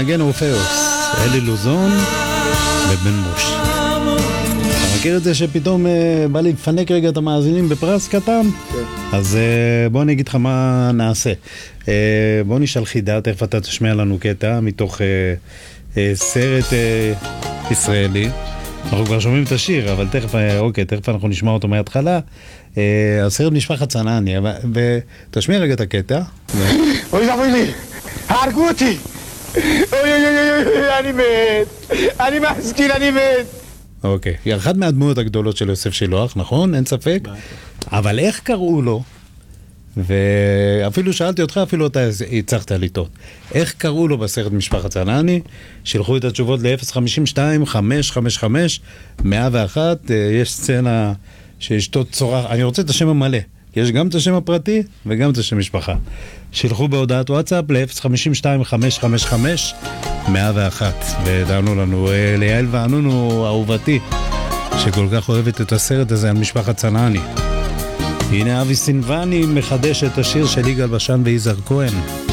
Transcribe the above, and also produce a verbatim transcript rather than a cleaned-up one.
מנגן אורפאוס, אלי לוזון ובן מוש. אתה מכיר את זה שפתאום uh, בא לי לפנק רגע את המאזינים בפרס קטן? כן. אז uh, בוא אני אגיד לך מה נעשה. Uh, בוא נשאל חידה, תכף אתה תשמיע לנו קטע מתוך uh, uh, סרט uh, ישראלי. אנחנו כבר שומעים את השיר, אבל תכף, אוקיי, תכף אנחנו נשמע אותו מההתחלה. הסרט משפחת צנעני, ותשמיע רגע את הקטע. אוי אוי לי, הרגו אותי! אוי אוי אוי אוי, אני מת! אני מסכין, אני מת! אוקיי, היא אחת מהדמויות הגדולות של יוסף שילוח, נכון? אין ספק? אבל איך קראו לו? ואפילו שאלתי אותך, אפילו אתה הצלחת לטעות. איך קראו לו בסרט משפחת צנעני? שלחו את התשובות ל-אפס חמש שתיים חמש חמש חמש מאה ואחת. יש סצנה שאשתו צורח, אני רוצה את השם המלא. יש גם את השם הפרטי וגם את השם משפחה. שלחו בהודעת וואטסאפ ל-אפס חמש שתיים חמש חמש חמש מאה ואחת. ודענו לנו, ליעל וענונו אהובתי, שכל כך אוהבת את הסרט הזה על משפחת צנעני. הנה אבי סינבני מחדש את השיר של יגאל בשן ויזהר כהן.